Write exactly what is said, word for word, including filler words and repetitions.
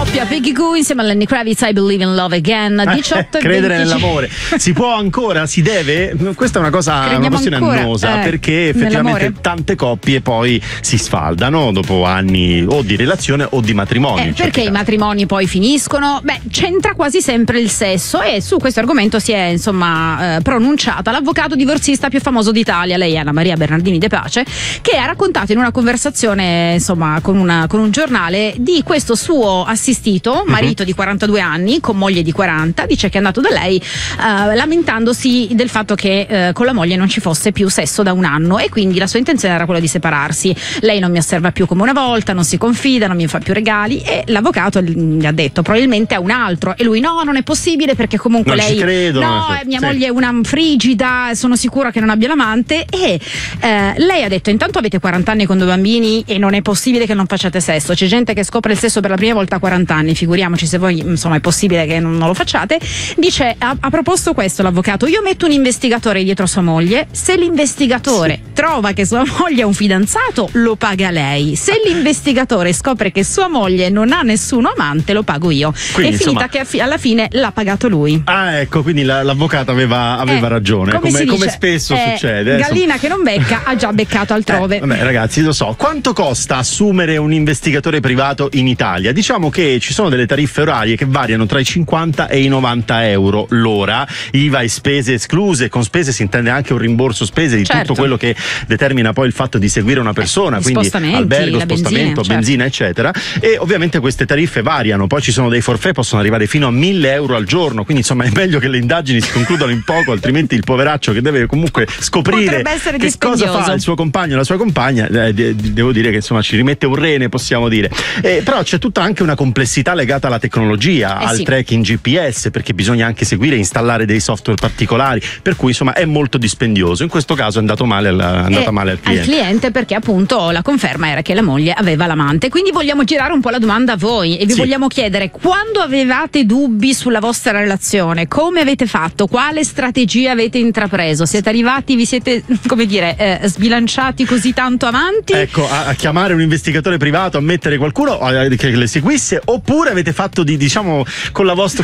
coppia Peggy Goo insieme a Lenny Kravitz, I Believe in Love Again. diciotto e credere venticinque nell'amore si può ancora, si deve? Questa è una cosa, Crediamo una questione ancora, annosa, eh, perché effettivamente nell'amore. tante coppie poi si sfaldano dopo anni o di relazione o di matrimonio. Eh, in certi perché i casi. matrimoni poi finiscono? Beh, c'entra quasi sempre il sesso, e su questo argomento si è insomma eh, pronunciata l'avvocato divorzista più famoso d'Italia, lei è Anna Maria Bernardini De Pace, che ha raccontato in una conversazione insomma con, una, con un giornale di questo suo assistito, marito uh-huh. di quarantadue anni con moglie di quaranta. Dice che è andato da lei eh, lamentandosi del fatto che eh, con la moglie non ci fosse più sesso da un anno, e quindi la sua intenzione era quella di separarsi. Lei non mi osserva più come una volta, non si confida, non mi fa più regali, e l'avvocato gli ha detto probabilmente a un altro, e lui no, non è possibile perché comunque non lei ci credo, no, non mia sì. moglie è una frigida, sono sicura che non abbia l'amante. E eh, lei ha detto intanto avete quaranta anni con due bambini e non è possibile che non facciate sesso, c'è gente che scopre il sesso per la prima volta a quaranta anni, figuriamoci se voi insomma è possibile che non, non lo facciate. Dice, ha, ha proposto questo l'avvocato: io metto un investigatore dietro sua moglie, se l'investigatore sì. trova che sua moglie ha un fidanzato lo paga lei, se l'investigatore scopre che sua moglie non ha nessuno amante lo pago io. Quindi, è finita insomma, che alla fine l'ha pagato lui. Ah, ecco, quindi la, l'avvocato aveva, aveva eh, ragione, come, come, come dice, spesso eh, succede. Gallina insomma. Che non becca ha già beccato altrove. Eh, vabbè, ragazzi, lo so. Quanto costa assumere un investigatore privato in Italia? Diciamo che ci sono delle tariffe orarie che variano tra i cinquanta e i novanta euro l'ora, I V A e spese escluse. Con spese si intende anche un rimborso spese di certo. tutto quello che determina poi il fatto di seguire una persona, eh, quindi albergo, spostamento, benzina, benzina, certo. eccetera. E ovviamente queste tariffe variano, poi ci sono dei forfait, possono arrivare fino a mille euro al giorno, quindi insomma è meglio che le indagini si concludano in poco, altrimenti il poveraccio che deve comunque scoprire che cosa fa il suo compagno o la sua compagna, eh, de- devo dire che insomma ci rimette un rene, possiamo dire. Eh, però c'è tutta anche una complessità legata alla tecnologia, eh al sì. tracking G P S, perché bisogna anche seguire e installare dei software particolari, per cui insomma è molto dispendioso. In questo caso è andato male alla, è andata eh, male al cliente. Al cliente perché appunto la conferma era che la moglie aveva l'amante. Quindi vogliamo girare un po' la domanda a voi e vi sì. vogliamo chiedere: quando avevate dubbi sulla vostra relazione, come avete fatto? Quale strategia avete intrapreso? Siete arrivati, vi siete, come dire, eh, sbilanciati così tanto avanti? Ecco, a, a chiamare un investigatore privato, a mettere qualcuno che le seguisse, oppure avete fatto di, diciamo, con la vostra